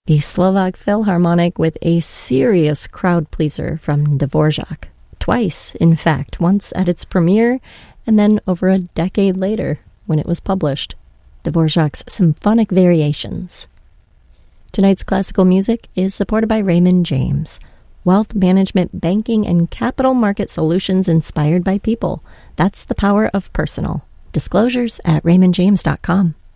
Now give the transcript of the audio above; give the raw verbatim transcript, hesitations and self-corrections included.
the Slovak Philharmonic with a serious crowd pleaser from Dvorak. Twice, in fact, once at its premiere and then over a decade later when it was published. Dvorak's Symphonic Variations. Tonight's classical music is supported by Raymond James. Wealth management, banking, and capital market solutions inspired by people. That's the power of personal. Disclosures at raymond james dot com.